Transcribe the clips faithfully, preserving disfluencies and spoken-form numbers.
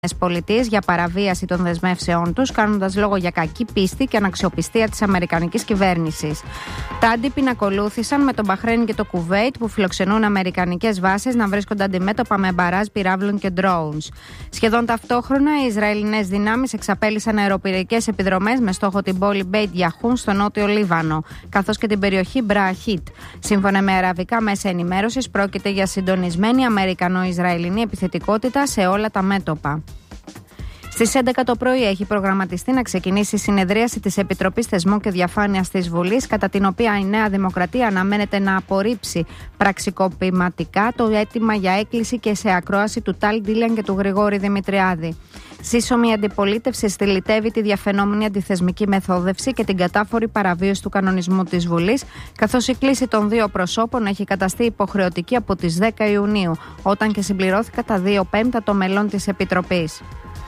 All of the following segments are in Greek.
Πολιτείες για παραβίαση των δεσμεύσεών τους, κάνοντας λόγο για κακή πίστη και αναξιοπιστία της αμερικανικής κυβέρνησης. Τα άντυπιν ακολούθησαν με τον Μπαχρέιν και το Κουβέιτ, που φιλοξενούν αμερικανικές βάσεις, να βρίσκονται αντιμέτωπα με μπαράζ πυράβλων και drones. Σχεδόν ταυτόχρονα, οι Ισραηλινές δυνάμεις εξαπέλυσαν αεροπυρικές επιδρομές με στόχο την πόλη Μπέιτ Γιαχούν στο νότιο Λίβανο, καθώς και την περιοχή Μπραχίτ. Σύμφωνα με αραβικά μέσα ενημέρωσης, πρόκειται για συντονισμένη αμερικανο-ισραηλινή επιθετικότητα σε όλα τα μέτωπα. Στις έντεκα το πρωί έχει προγραμματιστεί να ξεκινήσει η συνεδρίαση της Επιτροπής Θεσμών και Διαφάνειας της Βουλής, κατά την οποία η Νέα Δημοκρατία αναμένεται να απορρίψει πραξικοπηματικά το αίτημα για έκκληση και σε ακρόαση του Τάλ Ντίλιαν και του Γρηγόρη Δημητριάδη. Σύσσωμη αντιπολίτευση στυλιτεύει τη διαφαινόμενη αντιθεσμική μεθόδευση και την κατάφορη παραβίαση του κανονισμού της Βουλής, καθώς η κλήση των δύο προσώπων έχει καταστεί υποχρεωτική από τις δέκα Ιουνίου, όταν και συμπληρώθηκαν τα δύο πέμπτα των μελών της Επιτροπής.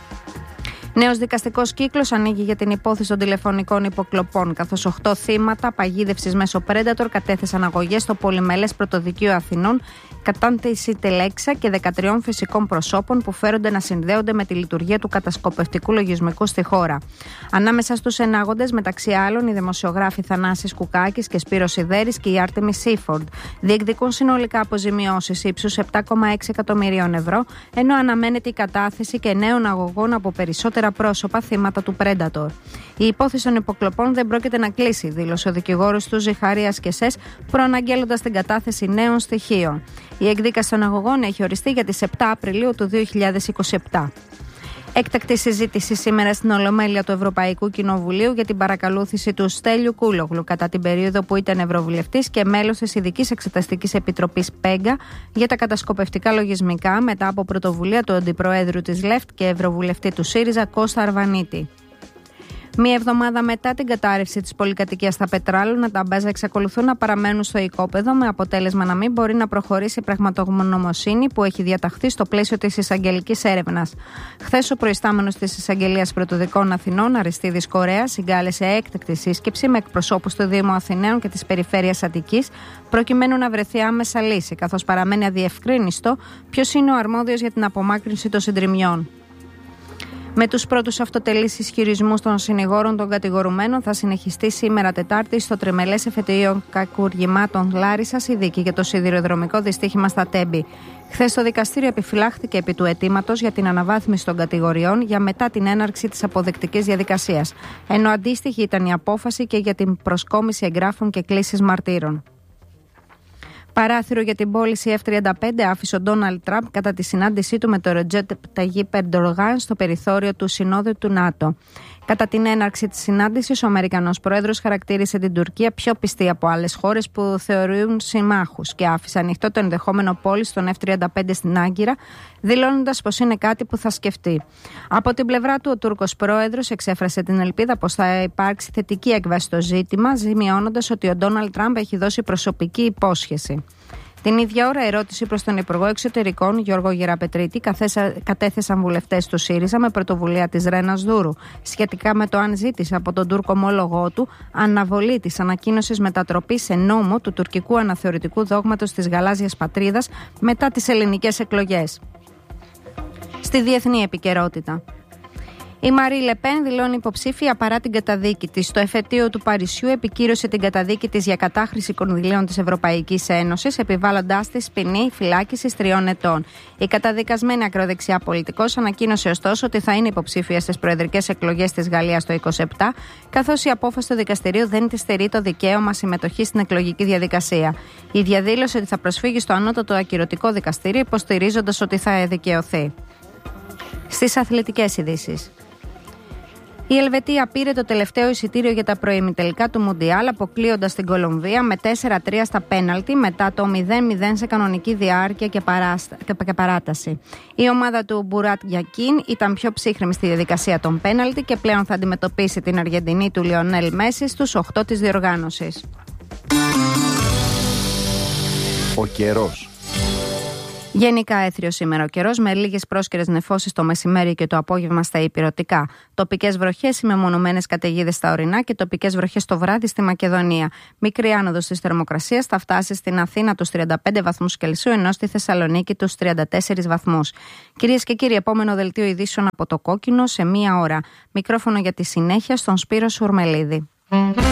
Νέος δικαστικός κύκλος ανοίγει για την υπόθεση των τηλεφωνικών υποκλοπών, καθώς οκτώ θύματα παγίδευσης μέσω Predator κατέθεσαν αγωγές στο Πολυμελές Πρωτοδικείο Αθηνών κατά της Ιτελέξα και δεκατρία φυσικών προσώπων που φέρονται να συνδέονται με τη λειτουργία του κατασκοπευτικού λογισμικού στη χώρα. Ανάμεσα στους ενάγοντες, μεταξύ άλλων, οι δημοσιογράφοι Θανάσης Κουκάκης και Σπύρος Σιδέρης και η Άρτεμις Σίφορντ διεκδικούν συνολικά αποζημιώσεις ύψους επτά κόμμα έξι εκατομμυρίων ευρώ, ενώ αναμένεται η κατάθεση και νέων αγωγών από περισσότερα πρόσωπα θύματα του Predator. Η υπόθεση των υποκλοπών δεν πρόκειται να κλείσει, δήλωσε ο δικηγόρος του Ζιχαρίας Κεσές, προαναγγέλλοντας την κατάθεση νέων στοιχείων. Η εκδίκαση των αγωγών έχει οριστεί για τις επτά Απριλίου του δύο χιλιάδες είκοσι επτά. Έκτακτη συζήτηση σήμερα στην Ολομέλεια του Ευρωπαϊκού Κοινοβουλίου για την παρακαλούθηση του Στέλιου Κούλογλου κατά την περίοδο που ήταν Ευρωβουλευτής και μέλος της Ειδικής Εξεταστικής Επιτροπής ΠΕΓΚΑ για τα κατασκοπευτικά λογισμικά, μετά από πρωτοβουλία του Αντιπροέδρου της ΛΕΦΤ και Ευρωβουλευτή του ΣΥΡΙΖΑ Κώστα Αρβανίτη. Μία εβδομάδα μετά την κατάρρευση της πολυκατοικίας στα Πετράλωνα, τα μπάζα εξακολουθούν να παραμένουν στο οικόπεδο, με αποτέλεσμα να μην μπορεί να προχωρήσει η πραγματογνωμοσύνη που έχει διαταχθεί στο πλαίσιο της εισαγγελικής έρευνας. Χθες, ο προϊστάμενος της Εισαγγελίας Πρωτοδικών Αθηνών, Αριστίδης Κορέας, συγκάλεσε έκτακτη σύσκεψη με εκπροσώπους του Δήμου Αθηναίων και της Περιφέρειας Αττικής, προκειμένου να βρεθεί άμεσα λύση, καθώς παραμένει αδιευκρίνιστο ποιος είναι ο αρμόδιος για την απομάκρυνση των συντριμιών. Με τους πρώτους αυτοτελείς ισχυρισμούς των συνηγόρων των κατηγορουμένων θα συνεχιστεί σήμερα Τετάρτη στο τριμελές εφετείο κακουργημάτων Λάρισσας η δίκη για το σιδηροδρομικό δυστύχημα στα Τέμπη. Χθες το δικαστήριο επιφυλάχθηκε επί του αιτήματος για την αναβάθμιση των κατηγοριών για μετά την έναρξη της αποδεκτικής διαδικασίας, ενώ αντίστοιχη ήταν η απόφαση και για την προσκόμιση εγγράφων και κλήσεις μαρτύρων. Παράθυρο για την πώληση εφ τριάντα πέντε άφησε ο Ντόναλντ Τραμπ κατά τη συνάντησή του με τον Ρετζέπ Ταγίπ Ερντογάν στο περιθώριο του Συνόδου του ΝΑΤΟ. Κατά την έναρξη της συνάντησης, ο Αμερικανός Πρόεδρος χαρακτήρισε την Τουρκία πιο πιστή από άλλες χώρες που θεωρούν συμμάχους και άφησε ανοιχτό το ενδεχόμενο πώληση των εφ τριάντα πέντε στην Άγκυρα, δηλώνοντας πως είναι κάτι που θα σκεφτεί. Από την πλευρά του, ο Τούρκος Πρόεδρος εξέφρασε την ελπίδα πως θα υπάρξει θετική έκβαση στο ζήτημα, ζημιώνοντας ότι ο Ντόναλντ Τραμπ έχει δώσει προσωπική υπόσχεση. Την ίδια ώρα, ερώτηση προς τον Υπουργό Εξωτερικών Γιώργο Γεραπετρίτη κατέθεσαν βουλευτές του ΣΥΡΙΖΑ με πρωτοβουλία της Ρένας Δούρου σχετικά με το αν ζήτησε από τον Τούρκο ομόλογό του αναβολή της ανακοίνωσης μετατροπής σε νόμο του τουρκικού αναθεωρητικού δόγματος της γαλάζιας πατρίδας μετά τις ελληνικές εκλογές. Στη διεθνή επικαιρότητα. Η Μαρί Λεπέν δηλώνει υποψήφια παρά την καταδίκη της. Στο εφετείο του Παρισιού επικύρωσε την καταδίκη της για κατάχρηση κονδυλίων της Ευρωπαϊκής Ένωσης, επιβάλλοντάς της ποινή φυλάκισης τριών ετών. Η καταδικασμένη ακροδεξιά πολιτικός ανακοίνωσε ωστόσο ότι θα είναι υποψήφια στις προεδρικές εκλογές της Γαλλίας το είκοσι επτά, καθώς η απόφαση του δικαστηρίου δεν της στερεί το δικαίωμα συμμετοχής στην εκλογική διαδικασία. Η διαδήλωσε ότι θα προσφύγει στο ανώτατο ακυρωτικό δικαστήριο, υποστηρίζοντας ότι θα δικαιωθεί. Στις αθλητικές ειδήσεις. Η Ελβετία πήρε το τελευταίο εισιτήριο για τα προημιτελικά του Μουντιάλ, αποκλείοντας την Κολομβία με τέσσερα τρία στα πέναλτι μετά το μηδέν μηδέν σε κανονική διάρκεια και, παράστα... και παράταση. Η ομάδα του Μπουράτ Γιακίν ήταν πιο ψύχρεμη στη διαδικασία των πέναλτι και πλέον θα αντιμετωπίσει την Αργεντινή του Λιονέλ Μέση στους οκτώ της διοργάνωσης. Ο καιρός. Γενικά έθριο σήμερα ο καιρός, με λίγες πρόσκαιρες νεφώσεις το μεσημέρι και το απόγευμα στα ηπειρωτικά. Τοπικές βροχές ή μεμονωμένες καταιγίδες στα ορεινά και τοπικές βροχές το βράδυ στη Μακεδονία. Μικρή άνοδος της θερμοκρασίας θα φτάσει στην Αθήνα τους τριάντα πέντε βαθμούς Κελσίου, ενώ στη Θεσσαλονίκη τους τριάντα τέσσερις βαθμούς. Κυρίες και κύριοι, επόμενο δελτίο ειδήσεων από το Κόκκινο σε μία ώρα. Μικρόφωνο για τη συνέχεια στον Σπύρο Σουρμελίδη.